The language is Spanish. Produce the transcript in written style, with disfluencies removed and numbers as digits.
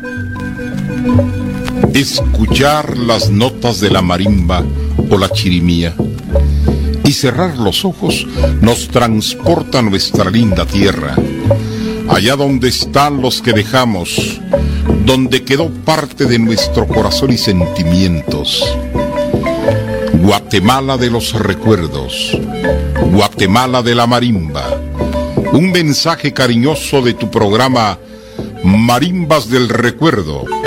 Escuchar las notas de la marimba o la chirimía y cerrar los ojos nos transporta a nuestra linda tierra, allá donde están los que dejamos, donde quedó parte de nuestro corazón y sentimientos. Guatemala de los recuerdos, Guatemala de la marimba. Un mensaje cariñoso de tu programa Marimbas del Recuerdo.